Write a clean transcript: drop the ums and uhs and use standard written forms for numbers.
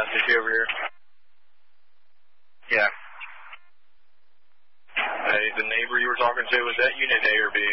Is he over here? Yeah. Hey, the neighbor you were talking to, was that unit A or B?